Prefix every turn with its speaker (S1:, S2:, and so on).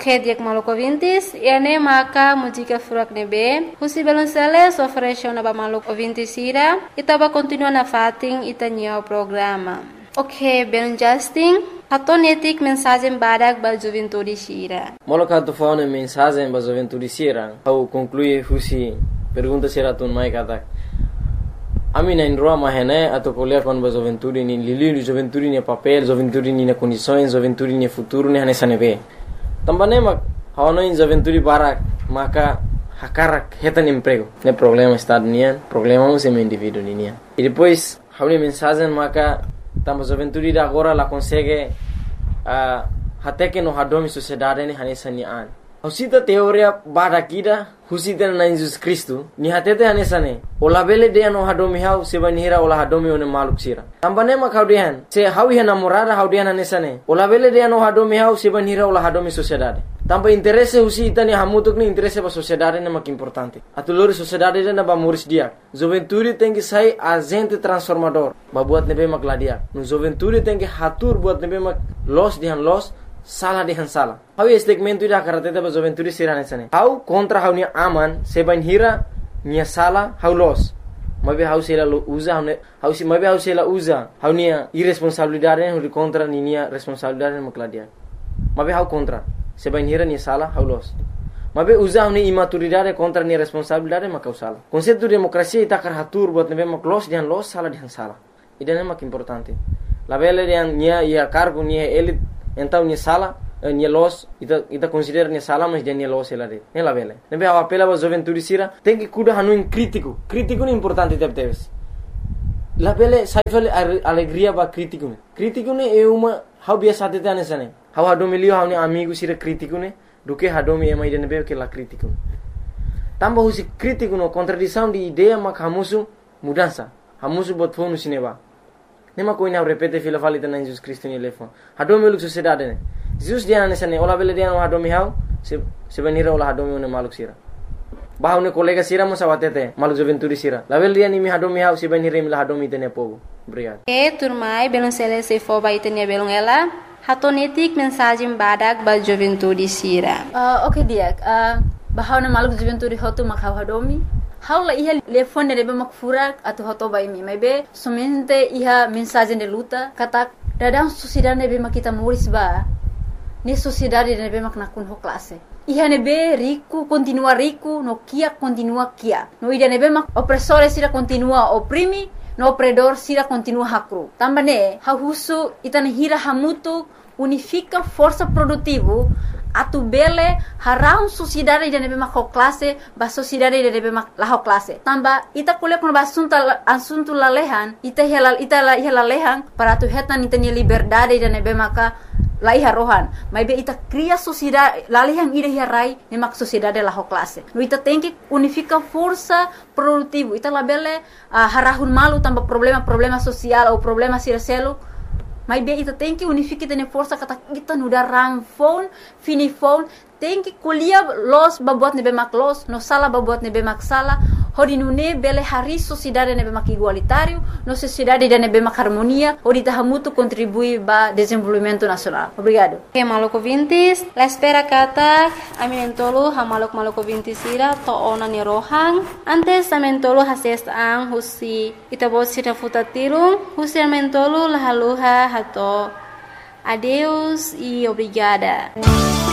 S1: Ok, diak maluco vintis, ene maka música furak nebe, husi belonceles oferece na ba maluco vintis ira, itaba continua na fating itanya o programa. Ok, belon Justin, hatonetik mensagem badak ba juventude sira.
S2: Maluco hato fauna mensagem ba juventude sira, au conclui husi pergunta sira tun mai katak. Ami na indroa mahene atau kuliah kon ba juventude ni lili juventude ni papel, juventude ni na condições, juventude ni futuro ni hane sanebe. Tambane mak hawano in juventude barak maka hakarak hetan emprego. Ne problema estado nian, problema um sem indivíduo nian. E depois hawni mensagem maka tamba juventude da agora la consegue hateke no hadomi sociedade ni hane sanian. Husita teoria barakida husita na Jesus Cristo ni hatete hanesane ola bele de no hadomi hau sebanira ola hadomi one maluk sira tambane ma kaudian se hawi hana morada haudian hanesane ola bele de no hadomi hau sebanira ola hadomi sociedade tamba interesse husita ni hamutuk ni interesse ba sociedade na mak importante atulori sociedade na ba muris dia juventude tem que sai agente transformador ba buat nebe mak ladia no juventude tem que hatur buat nebe mak los dihan los salah dihan salah. Hau segmento ida karate ba juventude sirane sane. Hau kontra hau ni aman seban hira nia salah hau los. Mabe hau sela lo usa hau si mabe hau sela usa. Hau nia irresponsabilidade hau kontra ni nia responsabilidade makladia. Mabe hau kontra seban hira nia salah hau los. Mabe usa hau ni imaturidade kontra nia responsabilidade makau salah. Konsepto demokrasia ita kar hatur buat nebe mak los dihan los salah dihan salah. Ida mak importante. La bele dihan nia ia cargo nia elit então ni sala ni los ita considera ni sala mas dia ni los ela de ela vele nebe a apela ba juventude sira tem que cuidar hanu in crítico ni importante teves la vele sai vele alegria ba crítico ni é uma how biasa te tane sane how hado milio how ni amigo sira crítico ni duke hado mi ema ide nebe que la crítico tamba husi crítico no contradição de ideia mak hamusu mudança hamusu bot fonu sineba nema ko ina repete fila falita na Jesus Cristo ni lefon hadomi luk sociedade ne Jesus dia na sane ola bele dia no hadomi hau se benira ola hadomi ne maluk sira bahau ne kolega sira mo sawatete maluk juventude sira la bele dia ni mi hadomi hau se benira mi la hadomi tene pogo obrigado
S1: turmai belon sele se fo ba itene belon ela hatonetik mensagem badak ba juventude sira.
S3: Ok dia bahau na maluk juventude hotu mak hau hadomi Haula iha telefone rebe mak furak atau hoto bai mi maybe somente iha mensagem de luta kata dadang sociedade nebe mak kita muris ba ni sociedade nebe mak nakun ho classe iha nebe rico continua rico no kia continua kia no ida nebe mak opressore sira continua oprimi no opredor sira continua hakru tambane ha husu itana hira hamutu unifica força produtivo atu bele harau sociedade de nebe mak classe ba sociedade de nebe mak la classe tamba ita kuliah kun ba asunto lalehan ita lalehan para tu hetan ita ni liberdade de nebe maka lai harohan mai be ita cria sociedade lalehan ida harai ne mak sociedade la classe no ita tem que unifica força produtivo ita la bele harahun malu tamba problema social ou problema sircelo mas bem, ita tem que unificar tene força kata kita nuda rang phone, fini phone, tem que kuliah los babuat nebe mak los, no sala babuat nebe mak sala, hodi nune bele hari sociedade nebe mak igualitário, no sociedade de nebe mak harmonia, hodi tahamutu contribui ba desenvolvimento nacional. Obrigado.
S1: Okay, maluco vintis, la espera kata, aminentolo ha maluco vintis ira to ona ni rohang, antes amentolo hases ang husi itabot sira futatirung, husi amentolo lahaluha hato. Adeus e obrigada.